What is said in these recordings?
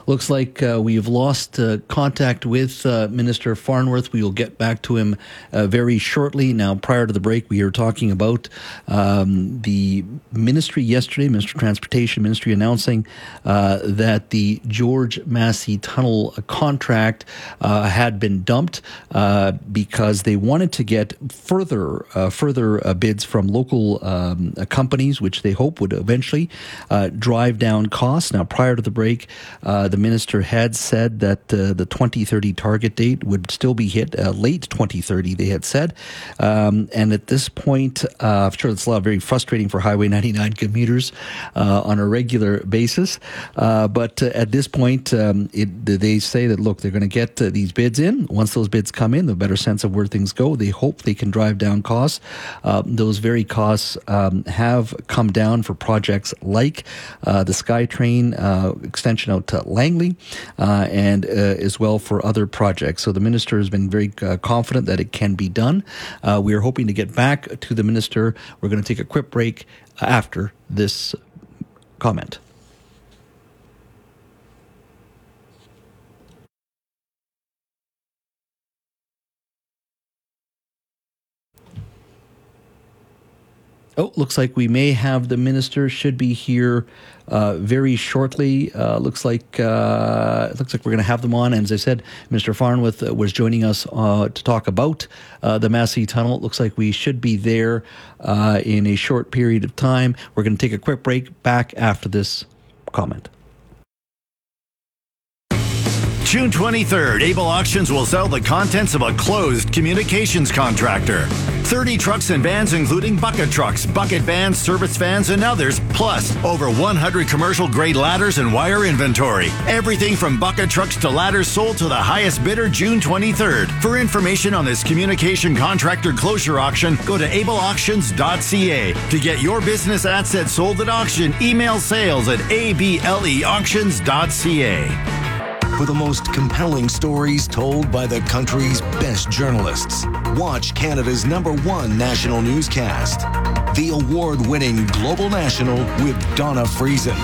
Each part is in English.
Looks like we've lost contact with Minister Farnworth. We will get back to him very shortly. Now, prior to the break, we were talking about the ministry yesterday, Minister of Transportation Ministry, announcing that the George Massey Tunnel contract had been dumped because they wanted to get further bids from local companies, which they hope would eventually drive down costs. Now, prior to the break, the minister had said that the 2030 target date would still be hit late 2030, they had said. And at this point, I'm sure it's very frustrating for Highway 99 commuters on a regular basis. But at this point, they say that, look, they're going to get these bids in. Once those bids come in, the better sense of where things go. They hope they can drive down costs. Those very costs have come down for projects like the SkyTrain extension out to Langley, and as well for other projects. So the minister has been very confident that it can be done. We are hoping to get back to the minister. We're going to take a quick break after this comment. Oh, looks like we may have the minister. Should be here very shortly. Looks like we're going to have them on. And as I said, Minister Farnworth was joining us to talk about the Massey Tunnel. It looks like we should be there in a short period of time. We're going to take a quick break. Back after this comment. June 23rd, Able Auctions will sell the contents of a closed communications contractor. 30 trucks and vans, including bucket trucks, bucket vans, service vans, and others, plus over 100 commercial-grade ladders and wire inventory. Everything from bucket trucks to ladders sold to the highest bidder June 23rd. For information on this communication contractor closure auction, go to ableauctions.ca. To get your business assets sold at auction, email sales at ableauctions.ca. For the most compelling stories told by the country's best journalists, watch Canada's #1 national newscast, the award-winning Global National with Donna Friesen.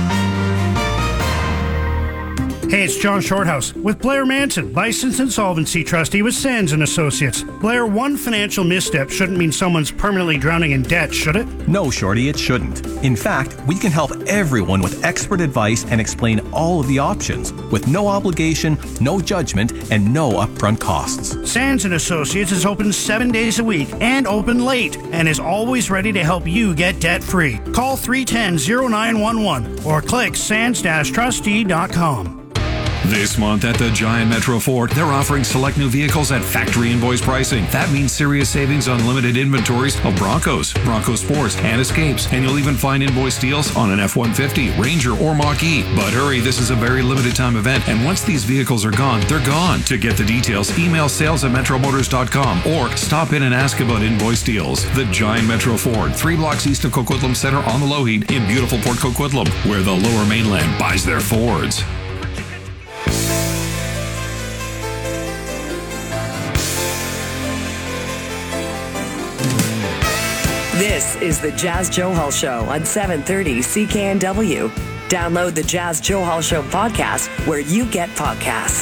Hey, it's John Shorthouse with Blair Manson, licensed insolvency trustee with Sands & Associates. Blair, one financial misstep shouldn't mean someone's permanently drowning in debt, should it? No, Shorty, it shouldn't. In fact, we can help everyone with expert advice and explain all of the options with no obligation, no judgment, and no upfront costs. Sands & Associates is open 7 days a week and open late and is always ready to help you get debt-free. Call 310-0911 or click sands-trustee.com. This month at the Giant Metro Ford, they're offering select new vehicles at factory invoice pricing. That means serious savings on limited inventories of Broncos, Bronco Sports, and Escapes. And you'll even find invoice deals on an F-150, Ranger, or Mach-E. But hurry, this is a very limited time event, and once these vehicles are gone, they're gone. To get the details, email sales@metromotors.com or stop in and ask about invoice deals. The Giant Metro Ford, 3 blocks east of Coquitlam Center on the Lougheed in beautiful Port Coquitlam, where the Lower Mainland buys their Fords. This is the Jazz Johal Show on 730 CKNW. Download the Jazz Johal Show podcast where you get podcasts.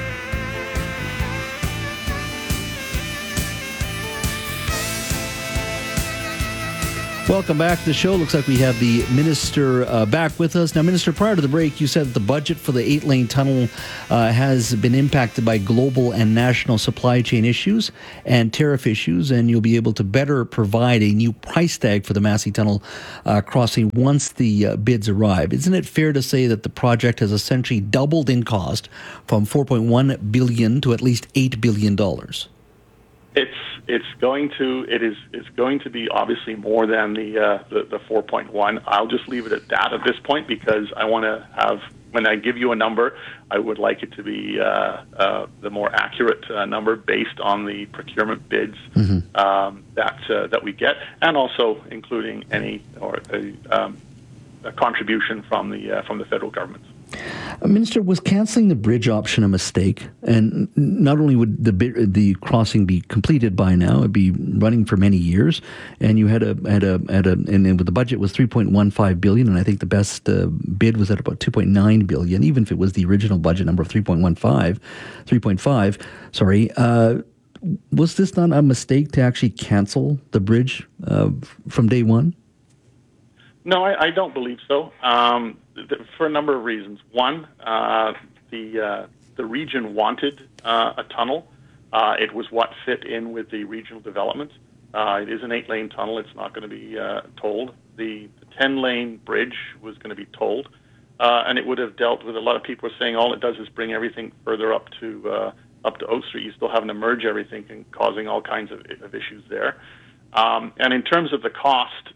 Welcome back to the show. Looks like we have the minister back with us. Now, Minister, prior to the break, you said that the budget for the 8-lane tunnel has been impacted by global and national supply chain issues and tariff issues, and you'll be able to better provide a new price tag for the Massey Tunnel crossing once the bids arrive. Isn't it fair to say that the project has essentially doubled in cost from $4.1 billion to at least $8 billion? It's going to be obviously more than the 4.1. I'll just leave it at that at this point because I want to have, when I give you a number, I would like it to be the more accurate number based on the procurement bids that we get, and also including any or a contribution from the federal government. Minister, was cancelling the bridge option a mistake? And not only would the crossing be completed by now, it'd be running for many years, and you and the budget was $3.15 billion, and I think the best bid was at about $2.9 billion, even if it was the original budget number of 3.5. Sorry. Was this not a mistake to actually cancel the bridge from day one? No, I don't believe so. For a number of reasons. One, the region wanted a tunnel. It was what fit in with the regional development. It is an 8-lane tunnel. It's not going to be tolled. The 10-lane bridge was going to be tolled, and it would have dealt with a lot of people are saying all it does is bring everything further up to Oak Street. You still having to merge everything and causing all kinds of issues there. And in terms of the cost,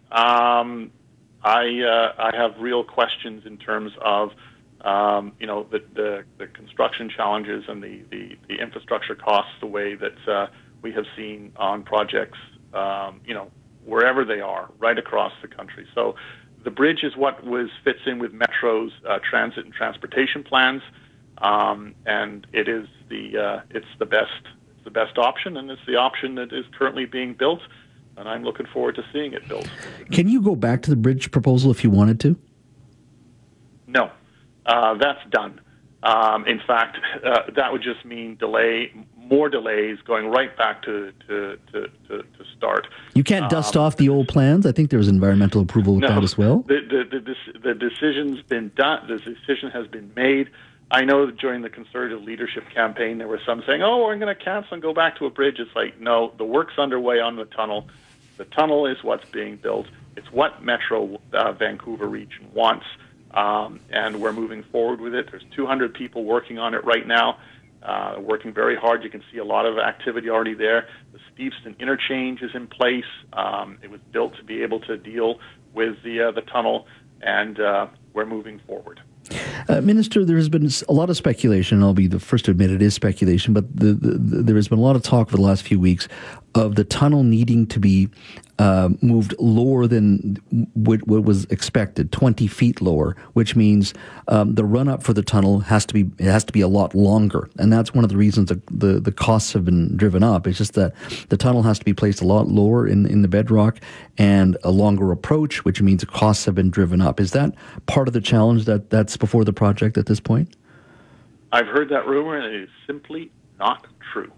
I have real questions in terms of the construction challenges and the infrastructure costs, the way that we have seen on projects, wherever they are, right across the country. So the bridge is what fits in with Metro's transit and transportation plans, and it is it's the best option, and it's the option that is currently being built. And I'm looking forward to seeing it built. Can you go back to the bridge proposal if you wanted to? No, that's done. In fact, that would just mean more delays, going right back to start. You can't dust off the old plans? I think there was environmental approval with that as well. The decision's been done. The decision has been made. I know that during the Conservative leadership campaign, there were some saying, we're going to cancel and go back to a bridge. It's like, no, the work's underway on the tunnel. The tunnel is what's being built. It's what Metro Vancouver region wants, and we're moving forward with it. There's 200 people working on it right now, working very hard. You can see a lot of activity already there. The Steveston interchange is in place. It was built to be able to deal with the tunnel, and we're moving forward. Minister, there has been a lot of speculation, and I'll be the first to admit it is speculation, but there has been a lot of talk over the last few weeks of the tunnel needing to be moved lower than what was expected, 20 feet lower, which means the run-up for the tunnel has to be a lot longer. And that's one of the reasons the costs have been driven up. It's just that the tunnel has to be placed a lot lower in the bedrock and a longer approach, which means the costs have been driven up. Is that part of the challenge that's before the project at this point? I've heard that rumor, and it is simply not true.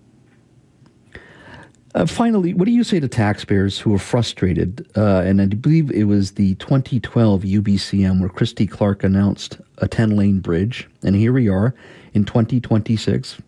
Finally, what do you say to taxpayers who are frustrated? And I believe it was the 2012 UBCM where Christy Clark announced a 10-lane bridge. And here we are in 2026,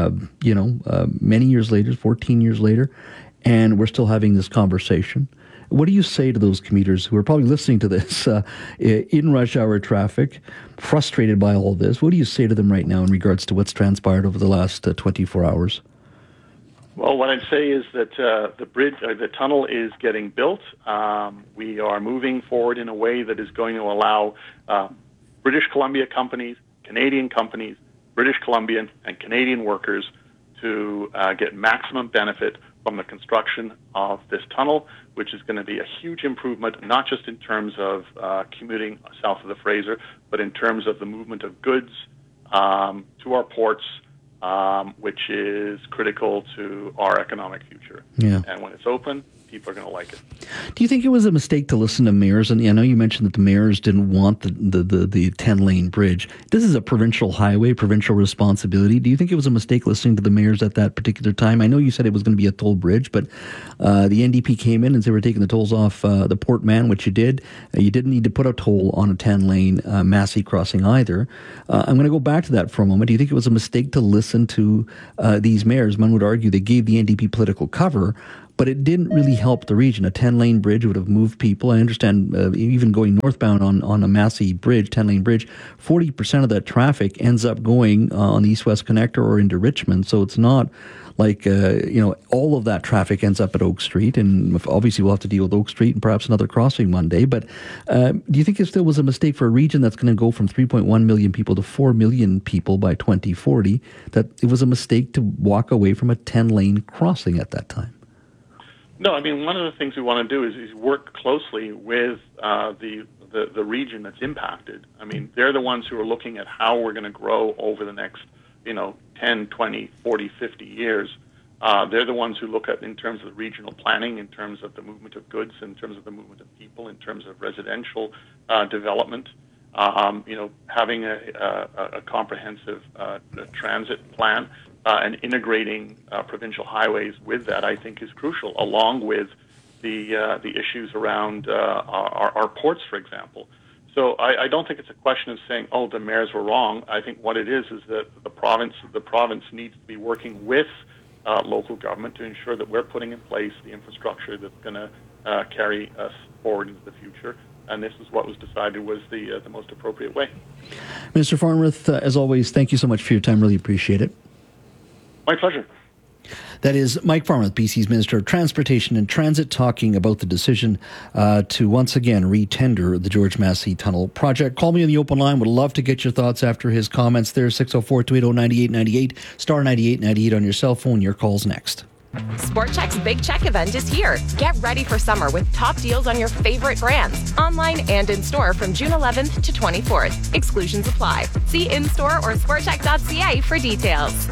many years later, 14 years later, and we're still having this conversation. What do you say to those commuters who are probably listening to this in rush hour traffic, frustrated by all this? What do you say to them right now in regards to what's transpired over the last 24 hours? Well, what I'd say is that the tunnel is getting built. We are moving forward in a way that is going to allow British Columbia companies, Canadian companies, British Columbian and Canadian workers to get maximum benefit from the construction of this tunnel, which is going to be a huge improvement, not just in terms of commuting south of the Fraser, but in terms of the movement of goods to our ports, which is critical to our economic future. Yeah. And when it's open, people are going to like it. Do you think it was a mistake to listen to mayors? And I know you mentioned that the mayors didn't want the 10-lane bridge. This is a provincial highway, provincial responsibility. Do you think it was a mistake listening to the mayors at that particular time? I know you said it was going to be a toll bridge, but the NDP came in and they were taking the tolls off the Port Mann, which you did. You didn't need to put a toll on a 10-lane Massey crossing either. I'm going to go back to that for a moment. Do you think it was a mistake to listen to these mayors? One would argue they gave the NDP political cover, but it didn't really help the region. A 10-lane bridge would have moved people. I understand even going northbound on a Massey bridge, 10-lane bridge, 40% of that traffic ends up going on the East-West Connector or into Richmond. So it's not like, all of that traffic ends up at Oak Street. And obviously we'll have to deal with Oak Street and perhaps another crossing one day. But do you think it still was a mistake for a region that's going to go from 3.1 million people to 4 million people by 2040, that it was a mistake to walk away from a 10-lane crossing at that time? No, I mean, one of the things we want to do is work closely with the the region that's impacted. I mean, they're the ones who are looking at how we're going to grow over the next, 10, 20, 40, 50 years. They're the ones who look at in terms of regional planning, in terms of the movement of goods, in terms of the movement of people, in terms of residential development. Having a comprehensive transit plan and integrating provincial highways with that, I think, is crucial, along with the issues around our ports, for example. So I don't think it's a question of saying, oh, the mayors were wrong. I think what it is that the province needs to be working with local government to ensure that we're putting in place the infrastructure that's going to carry us forward into the future. And this is what was decided was the most appropriate way. Minister Farnworth, as always, thank you so much for your time. Really appreciate it. My pleasure. That is Mike Farnworth, BC's Minister of Transportation and Transit, talking about the decision to once again retender the George Massey Tunnel project. Call me on the open line. Would love to get your thoughts after his comments there. 604-280-9898, star 9898 on your cell phone. Your call's next. Sport Chek's Big Check event is here. Get ready for summer with top deals on your favorite brands, online and in-store from June 11th to 24th. Exclusions apply. See in-store or sportchek.ca for details.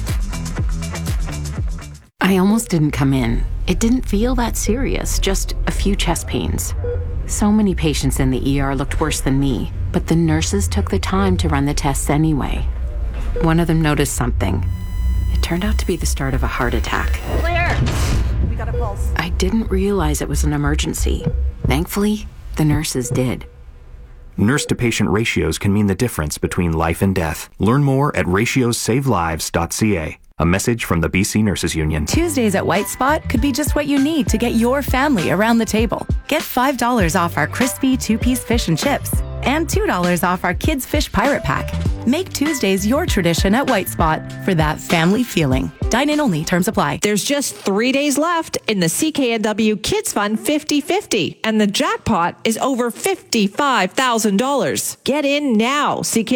I almost didn't come in. It didn't feel that serious, just a few chest pains. So many patients in the ER looked worse than me, but the nurses took the time to run the tests anyway. One of them noticed something. It turned out to be the start of a heart attack. Claire, we got a pulse. I didn't realize it was an emergency. Thankfully, the nurses did. Nurse-to-patient ratios can mean the difference between life and death. Learn more at ratiosavelives.ca. A message from the BC Nurses Union. Tuesdays at White Spot could be just what you need to get your family around the table. Get $5 off our crispy 2-piece fish and chips and $2 off our Kids Fish Pirate Pack. Make Tuesdays your tradition at White Spot for that family feeling. Dine-in only. Terms apply. There's just 3 days left in the CKNW Kids Fund 50-50, and the jackpot is over $55,000. Get in now.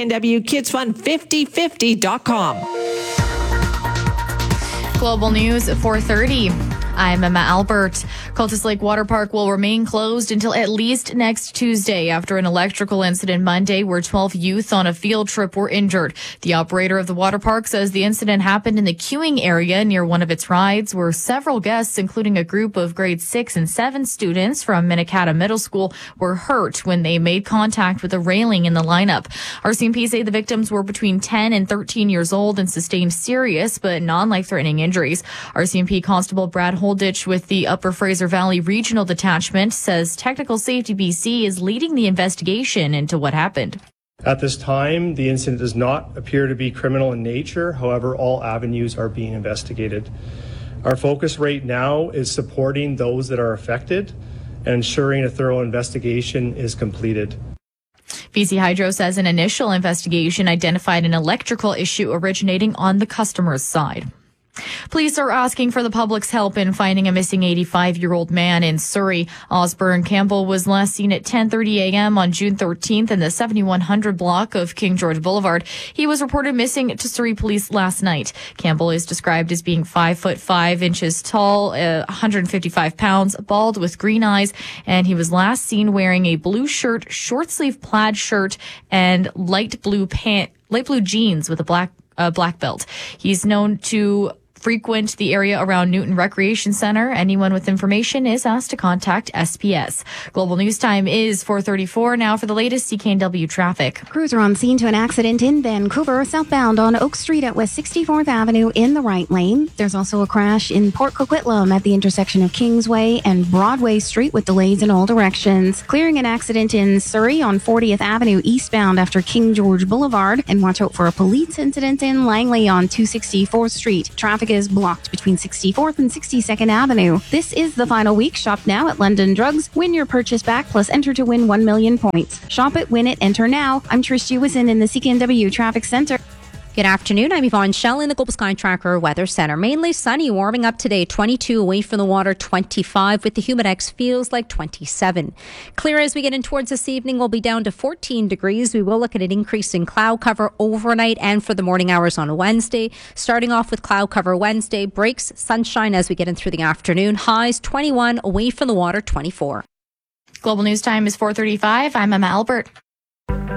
CKNWKidsFund5050.com. Global News at 4:30. I'm Emma Albert. Cultus Lake Water Park will remain closed until at least next Tuesday after an electrical incident Monday where 12 youth on a field trip were injured. The operator of the water park says the incident happened in the queuing area near one of its rides where several guests, including a group of grade 6 and 7 students from Minikata Middle School, were hurt when they made contact with a railing in the lineup. RCMP say the victims were between 10 and 13 years old and sustained serious but non-life-threatening injuries. RCMP Constable Brad Holditch with the Upper Fraser Valley Regional Detachment says Technical Safety BC is leading the investigation into what happened. At this time, the incident does not appear to be criminal in nature. However, all avenues are being investigated. Our focus right now is supporting those that are affected and ensuring a thorough investigation is completed. BC Hydro says an initial investigation identified an electrical issue originating on the customer's side. Police are asking for the public's help in finding a missing 85-year-old man in Surrey. Osborne Campbell was last seen at 10:30 a.m. on June 13th in the 7100 block of King George Boulevard. He was reported missing to Surrey police last night. Campbell is described as being 5'5" tall, 155 pounds, bald with green eyes, and he was last seen wearing a blue shirt, short-sleeve plaid shirt, and light blue jeans with a black belt. He's known to frequent the area around Newton Recreation Center. Anyone with information is asked to contact SPS. Global News Time is 4:34 now for the latest CKNW traffic. Crews are on scene to an accident in Vancouver, southbound on Oak Street at West 64th Avenue in the right lane. There's also a crash in Port Coquitlam at the intersection of Kingsway and Broadway Street with delays in all directions. Clearing an accident in Surrey on 40th Avenue eastbound after King George Boulevard. And watch out for a police incident in Langley on 264th Street. Traffic is blocked between 64th and 62nd Avenue. This is the final week. Shop now at London Drugs. Win your purchase back plus enter to win 1 million points. Shop it, win it, enter now. I'm Trish Jewison in the CKNW Traffic Center. Good afternoon. I'm Yvonne Schell in the Global Sky Tracker Weather Center. Mainly sunny, warming up today. 22 away from the water, 25 with the Humidex feels like 27. Clear as we get in towards this evening. We'll be down to 14 degrees. We will look at an increase in cloud cover overnight and for the morning hours on Wednesday. Starting off with cloud cover Wednesday, breaks sunshine as we get in through the afternoon. Highs 21 away from the water, 24. Global News Time is 4:35. I'm Emma Albert.